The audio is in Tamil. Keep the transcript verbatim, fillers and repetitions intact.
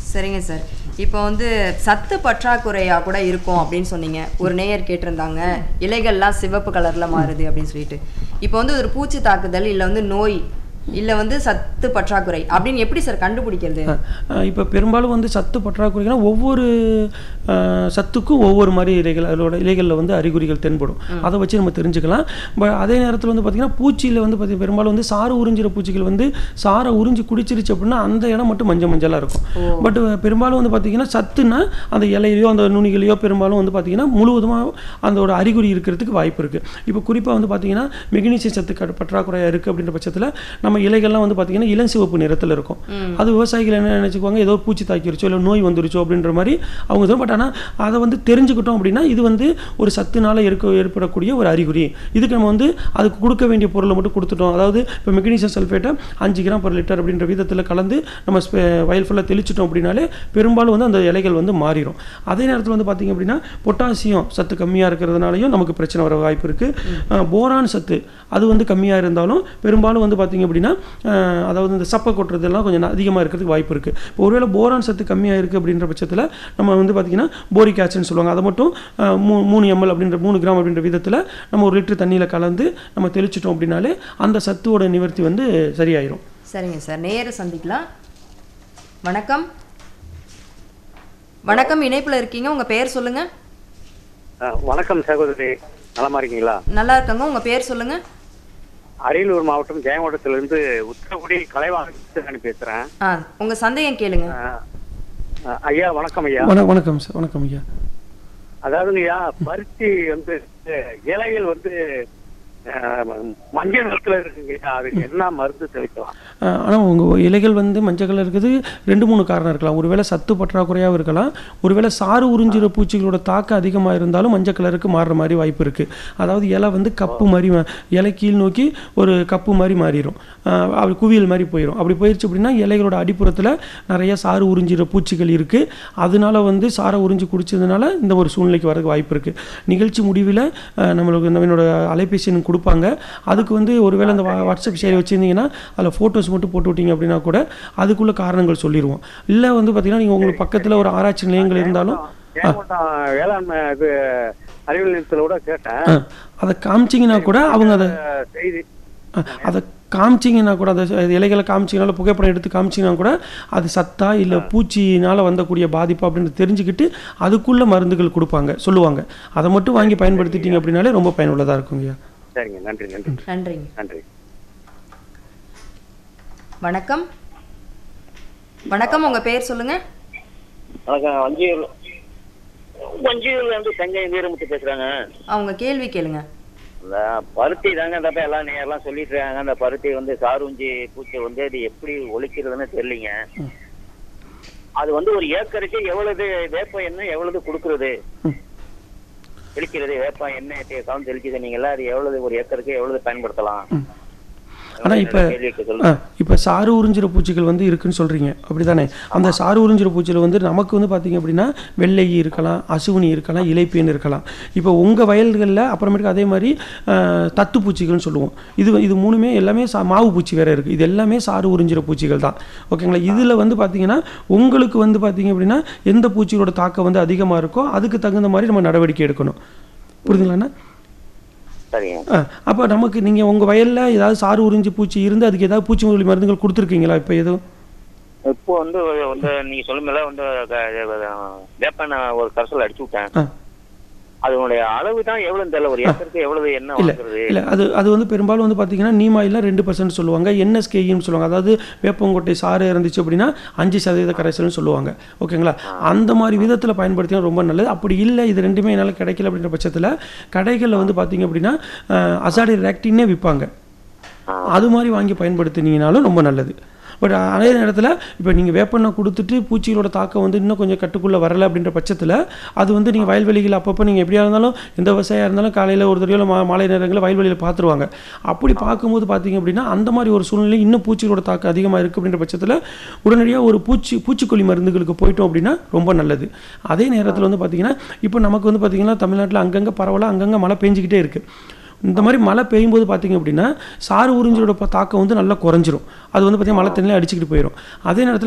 சரிங்க சார். இப்போ வந்து சத்து பற்றாக்குறையா கூட இருக்கும் அப்படின்னு சொன்னீங்க. ஒரு நேயர் கேட்டிருந்தாங்க, இலைகள்லாம் சிவப்பு கலர்ல மாறுது அப்படின்னு சொல்லிட்டு. இப்போ வந்து ஒரு பூச்சி தாக்குதல் இல்லை வந்து நோய் இல்லை வந்து சத்து பற்றாக்குறை அப்படின்னு எப்படி சார் கண்டுபிடிக்கிறது? இப்போ பெரும்பாலும் வந்து சத்து பற்றாக்குறைனா ஒவ்வொரு சத்துக்கும் ஒவ்வொரு மாதிரி இலைகள் அதோட இலைகளில் வந்து அறிகுறிகள் தென்படும். அதை வச்சு நம்ம தெரிஞ்சுக்கலாம். பட் அதே நேரத்தில் வந்து பார்த்திங்கன்னா பூச்சியில் வந்து பார்த்திங்கன்னா பெரும்பாலும் வந்து சாறு உறிஞ்சிற பூச்சிகள் வந்து சாரை உறிஞ்சி குடிச்சிருச்சு அப்படின்னா அந்த இடம் மட்டும் மஞ்சள் மஞ்சளாக இருக்கும். பட் பெரும்பாலும் வந்து பார்த்திங்கன்னா சத்துனா அந்த இலையிலையோ அந்த நுனிகளையோ பெரும்பாலும் வந்து பார்த்திங்கன்னா முழுவதுமாக அதோட அறிகுறி இருக்கிறதுக்கு வாய்ப்பு இருக்குது. இப்போ குறிப்பாக வந்து பார்த்திங்கன்னா மெக்னீசியம் சத்து பற்றாக்குறையாக இருக்குது அப்படின்ற பட்சத்தில் நம்ம இலைகள்லாம் வந்து பார்த்திங்கன்னா இளஞ்சிவப்பு நிறத்தில் இருக்கும். அது விவசாயிகள் என்ன நினச்சிக்குவாங்க, ஏதோ பூச்சி தாக்கிருச்சோ இல்லை நோய் வந்துருச்சோ அப்படின்ற மாதிரி அவங்க சொல்லுவோம். பட் ஆனால் அதை வந்து தெரிஞ்சுக்கிட்டோம் அப்படின்னா இது வந்து ஒரு சத்துனால இருக்க ஏற்படக்கூடிய ஒரு அறிகுறி. இதுக்கு நம்ம வந்து அதுக்கு கொடுக்க வேண்டிய பொருளை மட்டும் கொடுத்துட்டோம். அதாவது இப்போ மெக்னீசியம் சல்ஃபேட்டை அஞ்சு கிராம் பர் லிட்டர் அப்படின்ற விதத்தில் கலந்து நம்ம வயல் ஃபுல்லாக தெளிச்சிட்டோம் அப்படின்னாலே பெரும்பாலும் வந்து அந்த இலைகள் வந்து மாறிடும். அதே நேரத்தில் வந்து பார்த்திங்க அப்படின்னா பொட்டாசியம் சத்து கம்மியாக இருக்கிறதுனாலையும் நமக்கு பிரச்சனை வர வாய்ப்பு இருக்குது. போரான் சத்து அது வந்து கம்மியாக இருந்தாலும் பெரும்பாலும் வந்து பார்த்திங்க அப்படின்னா அதாவது இந்த சப்பை கொட்டுறதெல்லாம் கொஞ்சம் அதிகமாக இருக்கிறதுக்கு வாய்ப்பு இருக்குது. இப்போ ஒருவேளை போரான் சத்து கம்மியாக இருக்குது அப்படின்ற பட்சத்தில் நம்ம வந்து பார்த்திங்கன்னா போரிக் ஆசிட்னு சொல்லுவாங்க. அதை மட்டும் மூ மூணு எம்எல் அப்படின்ற மூணு கிராம் அப்படின்ற விதத்தில் நம்ம ஒரு லிட்டர் தண்ணியில் கலந்து நம்ம தெளிச்சிட்டோம் அப்படின்னாலே அந்த சத்துவோட நிவர்த்தி வந்து சரியாயிரும். சரிங்க சார். நேர சந்திக்கலாம். வணக்கம். வணக்கம், இணைப்பில் இருக்கீங்க. உங்கள் பேர் சொல்லுங்கள். வணக்கம் சகோதரி, நலமா இருக்கீங்களா? நல்லா இருக்காங்க. உங்கள் பேர் சொல்லுங்கள். அரியலூர் மாவட்டம் ஜெயங்கோட்டத்திலிருந்து உத்தரகுடி கலைவாணி பேசுறேன். உங்க சந்தேகம் கேளுங்க. ஐயா வணக்கம் ஐயா. வணக்கம் சார். வணக்கம் ஐயா. அதாவதுங்க ஐயா, பருத்தி வந்து இலைகள் வந்து மஞ்சள் நிறத்தில் இருக்குங்க, அதுக்கு என்ன மருந்து தெளிக்கலாம்? ஆனால் உங்கள் இலைகள் வந்து மஞ்சள் கலர் இருக்குது. ரெண்டு மூணு காரணம் இருக்கலாம். ஒருவேளை சத்து பற்றாக்குறையாக இருக்கலாம். ஒருவேளை சாறு உறிஞ்சிற பூச்சிகளோட தாக்கம் அதிகமாக இருந்தாலும் மஞ்சள் கலருக்கு மாறுற மாதிரி வாய்ப்பு இருக்குது. அதாவது இலை வந்து கப்பு மாதிரி இலை கீழ் நோக்கி ஒரு கப்பு மாதிரி மாறிடும், அப்படி குவியல் மாதிரி போயிடும். அப்படி போயிடுச்சு அப்படின்னா இலைகளோட அடிப்புறத்தில் நிறைய சாறு உறிஞ்சிற பூச்சிகள் இருக்குது. அதனால வந்து சாரை உறிஞ்சி குடிச்சதுனால இந்த ஒரு சூழ்நிலைக்கு வரதுக்கு வாய்ப்பு இருக்குது. நிகழ்ச்சி முடிவில் நம்மளுக்கு என்னோட அலைபேசி கொடுப்பாங்க. அதுக்கு வந்து ஒருவேளை அந்த வாட்ஸ்அப் ஷேர் வச்சுருந்தீங்கன்னா அதில் ஃபோட்டோஸ் மட்டும் போட்டு விட்டீங்க அப்படின்னா கூட அதுக்குள்ள காரணங்கள் சொல்லிடுவோம். இல்லை வந்து பார்த்தீங்கன்னா நீங்கள் உங்களுக்கு பக்கத்தில் ஒரு ஆராய்ச்சி நிலையங்கள் இருந்தாலும் வேளாண்மை இது அறிவியல் நிலையத்திலோட கேட்டேன், அதை காமிச்சிங்கன்னா கூட அவங்க அதை அதை காமிச்சிங்கன்னா கூட அதை இலைகளை காமிச்சிங்கனால புகைப்படம் எடுத்து காமிச்சிங்கன்னா கூட அது சத்தா இல்லை பூச்சினால் வந்தக்கூடிய பாதிப்பு அப்படின்னு தெரிஞ்சுக்கிட்டு அதுக்குள்ள மருந்துகள் கொடுப்பாங்க, சொல்லுவாங்க. அதை மட்டும் வாங்கி பயன்படுத்திட்டீங்க அப்படின்னாலே ரொம்ப பயனுள்ளதாக இருக்குங்கய்யா. சரிங்க, நன்றி நன்றி நன்றிங்க. நன்றி. வணக்கம். வணக்கம், உங்க பேர் சொல்லுங்க. வணக்கம், வஞ்சியூர் வஞ்சியூர்ல இருந்து தங்கை வீரமுத்து பேசுறாங்க. அவங்க கேள்வி கேளுங்க. பருத்தி தாங்க தப்ப எல்லாம் நேரெல்லாம் சொல்லிட்டு இருக்காங்க. அந்த பருத்தி வந்து சாருஞ்சி பூச்சி வந்து அது எப்படி ஒழிக்கிறதுன்னு தெரியலீங்க. அது வந்து ஒரு ஏக்கருக்கு எவ்வளவு வேப்ப எண்ணெய் எவ்வளவு கொடுக்கறது தெளிக்கிறது? வேப்ப எண்ணெய் கலந்து தெளிச்சு சொன்னீங்கல்ல, அது எவ்வளவு ஒரு ஏக்கருக்கு எவ்வளவு பயன்படுத்தலாம்? ஆனால் இப்போ இப்போ சாறு உறிஞ்சிற பூச்சிகள் வந்து இருக்குன்னு சொல்கிறீங்க அப்படி தானே? அந்த சாறு உறிஞ்சிற பூச்சியில் வந்து நமக்கு வந்து பார்த்திங்க அப்படின்னா வெள்ளை இருக்கலாம், அசுவினி இருக்கலாம், இலைப்பேன் இருக்கலாம். இப்போ உங்கள் வயல்களில் அப்புறமேட்டுக்கு அதே மாதிரி தத்து பூச்சிகள்னு சொல்லுவோம். இது இது மூணுமே எல்லாமே சா மாவு பூச்சி வேறு இருக்குது. இது எல்லாமே சாறு உறிஞ்சிற பூச்சிகள் தான். ஓகேங்களா? இதில் வந்து பார்த்திங்கன்னா உங்களுக்கு வந்து பார்த்திங்க அப்படின்னா எந்த பூச்சிகளோட தாக்கம் வந்து அதிகமாக இருக்கோ அதுக்கு தகுந்த மாதிரி நம்ம நடவடிக்கை எடுக்கணும். புரியுதுங்களாண்ணா? அப்போ நமக்கு நீங்கள் உங்கள் வயலில் ஏதாவது சாறு உறிஞ்சி பூச்சி இருந்து அதுக்கு ஏதாவது பூச்சிக்கொல்லி மருந்துகள் கொடுத்துருக்கீங்களா? இப்போ எதுவும் இப்போ வந்து வந்து நீங்கள் சொல்லுங்களா வந்து வேப்ப ஒரு கரைசல் அடிச்சு விட்டேன். அதனுடைய அளவு தான் எவ்வளோன்னு தெரியல. ஒரு ஏக்கருக்கு எவ்வளவு என்ன வாங்குறது? இல்லை, அது அது வந்து பெரும்பாலும் வந்து பார்த்தீங்கன்னா நீமாயிலாம் ரெண்டு பர்சன்ட் சொல்லுவாங்க, என்எஸ்கேன்னு சொல்லுவாங்க. அதாவது வேப்பங்கொட்டை சாறு இருந்துச்சு அப்படின்னா அஞ்சு சதவீத கரைசல்னு சொல்லுவாங்க. ஓகேங்களா? அந்த மாதிரி விதத்தில் பயன்படுத்தினா ரொம்ப நல்லது. அப்படி இல்லை இது ரெண்டுமே என்னால் கிடைக்கல அப்படின்ற பட்சத்தில் கடைகளில் வந்து பார்த்தீங்க அப்படின்னா அசாடி ரெக்டின்னே விற்பாங்க. அது மாதிரி வாங்கி பயன்படுத்தினீங்கனாலும் ரொம்ப நல்லது. பட் அதே நேரத்தில் இப்போ நீங்கள் வேப்பெண்ணெய் கொடுத்துட்டு பூச்சிகளோட தாக்கம் வந்து இன்னும் கொஞ்சம் கட்டுக்குள்ளே வரலை அப்படின்ற பட்சத்தில் அது வந்து நீங்கள் வயல்வெளிகள் அப்பப்போ நீங்கள் எப்படியா இருந்தாலும் எந்த விவசாயியாக இருந்தாலும் காலையில் ஒரு தடவை மா மாலை நேரங்களில் வயல்வெளியில் பார்த்துருவாங்க. அப்படி பார்க்கும்போது பார்த்தீங்க அப்படின்னா அந்த மாதிரி ஒரு சூழ்நிலை இன்னும் பூச்சிகளோட தாக்கம் அதிகமாக இருக்குது அப்படின்ற பட்சத்தில் உடனடியாக ஒரு பூச்சி பூச்சிக்கொல்லி மருந்துகளுக்கு போயிட்டோம் அப்படின்னா ரொம்ப நல்லது. அதே நேரத்தில் வந்து பார்த்திங்கன்னா இப்போ நமக்கு வந்து பார்த்திங்கன்னா தமிழ்நாட்டில் அங்கங்கே பரவலாக அங்கங்கே மழை பெஞ்சிக்கிட்டே இருக்குது. இந்த மாதிரி மழை பெய்யும்போது பார்த்திங்க அப்படின்னா சாறு உறிஞ்சலோட தாக்கம் வந்து நல்லா குறைஞ்சிரும். அது வந்து பார்த்திங்கன்னா மழை தண்ணியில் அடிச்சுக்கிட்டு போயிடும். அதே நேரத்தில்